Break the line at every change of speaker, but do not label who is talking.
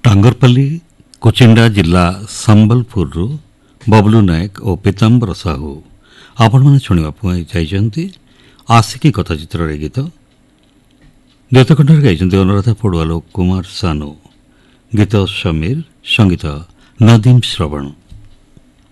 टांगरपल्ली कोचिंडा जिला संबलपुर बबलू नायक और पीताम्बर साहू आपण मैंने शुणा आसिकी कथा चित्र गीत द्वैतखंड गाई अनुराधा पड़ुआ कुमार सानू गीत समीर संगीत नदीम श्रवण।